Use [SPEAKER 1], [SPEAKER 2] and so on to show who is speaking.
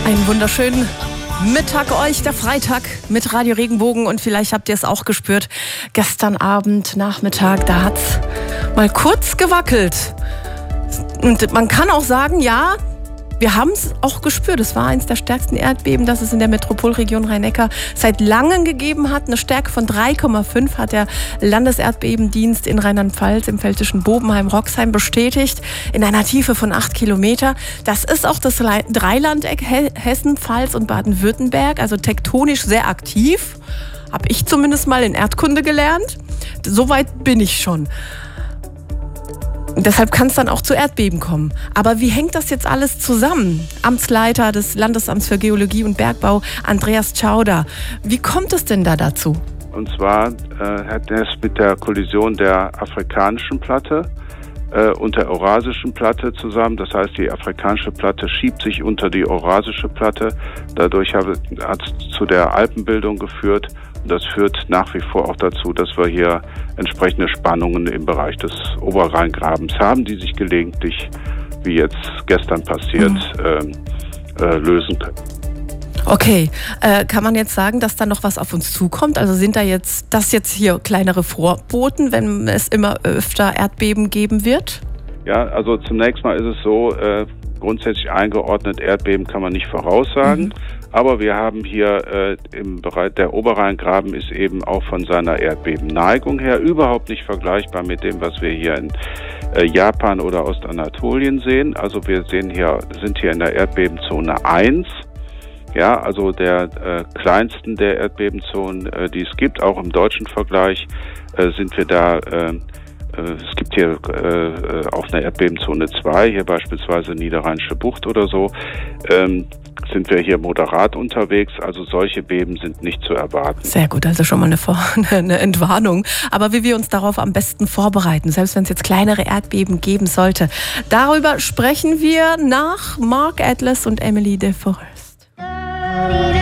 [SPEAKER 1] Einen wunderschönen Mittag euch, der Freitag mit Radio Regenbogen, und vielleicht habt ihr es auch gespürt, gestern Abend, Nachmittag, da hat es mal kurz gewackelt. Und man kann auch sagen, ja, wir haben es auch gespürt. Es war eines der stärksten Erdbeben, das es in der Metropolregion Rhein-Neckar seit langem gegeben hat. Eine Stärke von 3,5 hat der Landeserdbebendienst in Rheinland-Pfalz im pfälzischen Bobenheim-Roxheim bestätigt, in einer Tiefe von 8 Kilometer. Das ist auch das Dreilandeck Hessen, Pfalz und Baden-Württemberg, also tektonisch sehr aktiv. Habe ich zumindest mal in Erdkunde gelernt. Soweit bin ich schon. Deshalb kann es dann auch zu Erdbeben kommen. Aber wie hängt das jetzt alles zusammen? Amtsleiter des Landesamts für Geologie und Bergbau, Andreas Tschauder. Wie kommt es denn da dazu?
[SPEAKER 2] Und zwar hat es mit der Kollision der afrikanischen Platte und der eurasischen Platte zusammen. Das heißt, die afrikanische Platte schiebt sich unter die eurasische Platte. Dadurch hat es zu der Alpenbildung geführt. Und das führt nach wie vor auch dazu, dass wir hier entsprechende Spannungen im Bereich des Oberrheingrabens haben, die sich gelegentlich, wie jetzt gestern passiert, lösen können.
[SPEAKER 1] Okay, kann man jetzt sagen, dass da noch was auf uns zukommt? Also sind da jetzt hier kleinere Vorboten, wenn es immer öfter Erdbeben geben wird? Ja, also zunächst mal ist es so, grundsätzlich eingeordnet, Erdbeben kann man nicht voraussagen.
[SPEAKER 2] Aber wir haben hier im Bereich der Oberrheingraben ist eben auch von seiner Erdbebenneigung her überhaupt nicht vergleichbar mit dem, was wir hier in Japan oder Ostanatolien sehen. Also wir sind hier in der Erdbebenzone 1. Ja, also der kleinsten der Erdbebenzonen, die es gibt, auch im deutschen Vergleich, sind wir da. Es gibt hier auch eine Erdbebenzone 2, hier beispielsweise Niederrheinische Bucht oder so, sind wir hier moderat unterwegs, also solche Beben sind nicht zu erwarten. Sehr gut, also schon mal eine Entwarnung.
[SPEAKER 1] Aber wie wir uns darauf am besten vorbereiten, selbst wenn es jetzt kleinere Erdbeben geben sollte, darüber sprechen wir nach Mark Atlas und Emily de Forest.